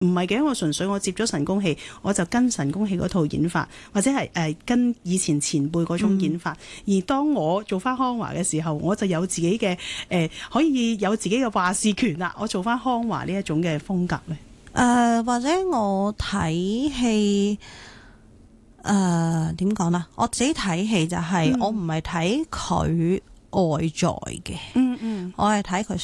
唔係嘅，我純粹我接咗神功戲，我就跟神功戲嗰套演法，或者係跟以前前輩嗰種演法。而當我做翻康華嘅時候，我就有自己嘅可以有自己嘅話事權啦。我做翻康華呢一種嘅風格咧。 或者我睇戲點講呢？我自己睇戲就係我唔係睇佢外在嘅，我係睇佢